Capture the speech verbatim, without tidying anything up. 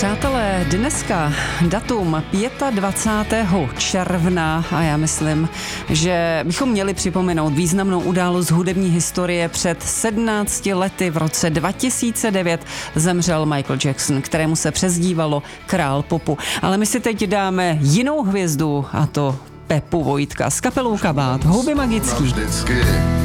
Přátelé, dneska datum dvacátého pátého června a já myslím, že bychom měli připomenout významnou událost hudební historie. Před sedmnácti lety v roce dva tisíce devět zemřel Michael Jackson, kterému se přezdívalo král popu. Ale my si teď dáme jinou hvězdu, a to Pepu Vojtka s kapelou Kabát. Houby magický.